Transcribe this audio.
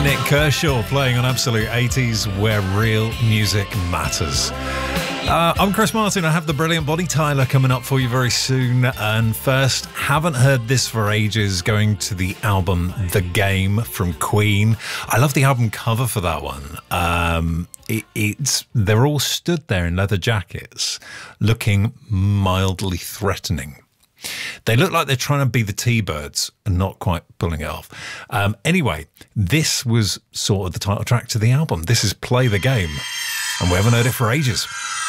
Nick Kershaw playing on Absolute 80s, where real music matters. I'm Chris Martin. I have the brilliant Bonnie Tyler coming up for you very soon. And first, haven't heard this for ages, going to the album The Game from Queen. I love the album cover for that one. They're all stood there in leather jackets, looking mildly threatening. They look like they're trying to be the T-Birds and not quite pulling it off. Anyway, this was sort of the title track to the album. This is Play the Game, and we haven't heard it for ages.